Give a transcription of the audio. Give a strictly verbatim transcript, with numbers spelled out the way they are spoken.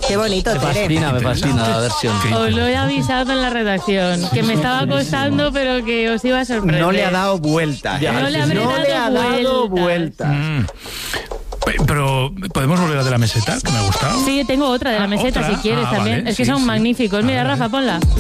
Qué bonito, Me Tere. fascina, me fascina la versión. Os lo he avisado en la redacción, que me estaba costando, pero que os iba a sorprender. No le ha dado vuelta. Ya, ¿eh? No le habré No dado le ha dado vueltas. vuelta. Mm. Pero, ¿podemos volver a de la meseta? Que me ha gustado. Sí, tengo otra de la Ah, meseta ¿otra? si quieres Ah, también. vale, es que sí, son sí. magníficos. Mira, A ver. Rafa, ponla.